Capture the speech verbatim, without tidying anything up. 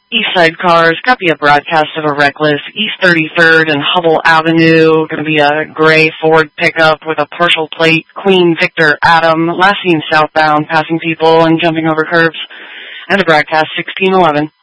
East Side Cars, got me a broadcast of a reckless East thirty-third and Hubble Avenue. Going to be a gray Ford pickup with a partial plate, Queen Victor Adam, last seen southbound, passing people and jumping over curbs. And a broadcast sixteen eleven.